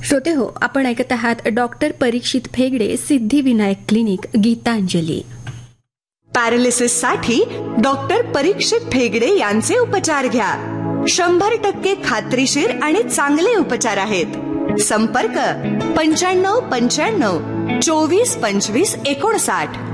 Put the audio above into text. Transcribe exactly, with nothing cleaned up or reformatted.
श्रोते हो, आपण ऐकत आहात डॉक्टर परीक्षित फेगडे, सिद्धिविनायक क्लिनिक, गीतांजली. पॅरालिसिस साठी डॉक्टर परीक्षित फेगडे यांचे उपचार घ्या. शंभर टक्के खात्रीशीर आणि चांगले उपचार आहेत. संपर्क पंच्याण्णव पंच्याण्णव चोवीस पंचवीस एकोणसाठ.